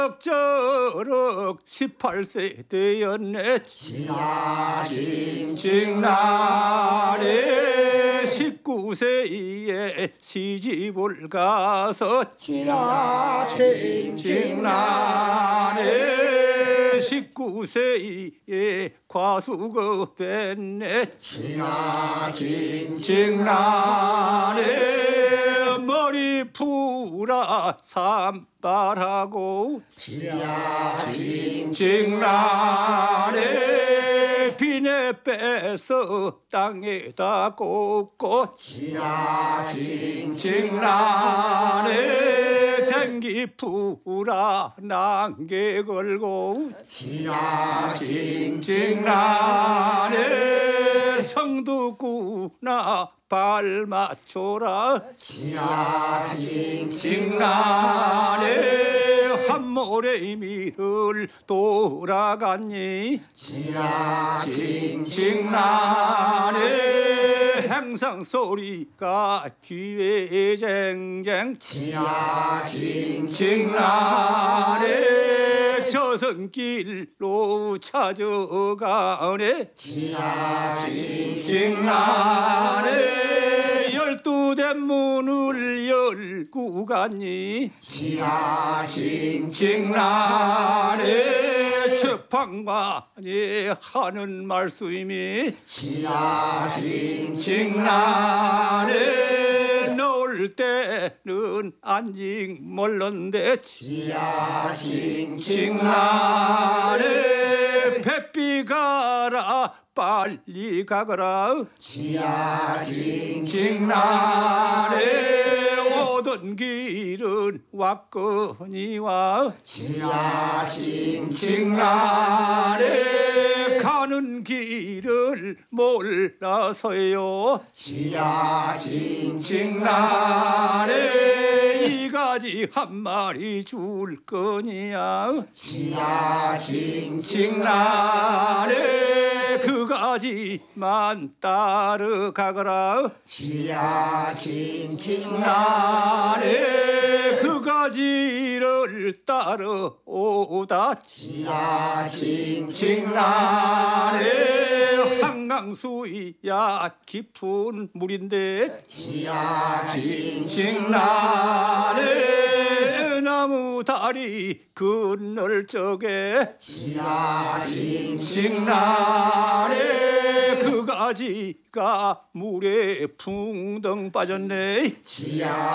적저럭 18세 되었네. 지나친 징날에 19세에 시집을 가서 지나친 징날에 19세에 과수가 됐네. 지나친 징날에 머리 풀어 산발하고 지나친 징날에 비내 빼서 땅에다 꽂고 지나친 징날에 댕기 풀어 난개 걸고 지나친 징날에 성두구나 발 맞춰라. 지나친 징날에 한모래미를 돌아갔니. 지나친 징날에 행상 소리가 귀에 쟁쟁. 지나친 징날에 저승길로 찾아가네. 지나친 징날에 12대 문을 열고 갔니. 지나친 징날에 재판관이 하는 말씀이 지나친 징날에 넣을 때는 안직 멀런데 지나친 징날에 뱃비 가라 빨리 가거라. 지나친 징날에 오던 길은 왔거니와 지나친 징날에 가는 길을 몰라서요. 지나친 징날에 이가지 한 마리 줄 거니야. 지나친 징날에 그 가지만 따라가거라. 지나친 징날에 그 가지를 따라오다 지나친 징날에 한강수야 깊은 물인데 지나친 징날에 나무 다리 건널 적에 지나친 징날에 그 가지가 물에 풍덩 빠졌네. 지야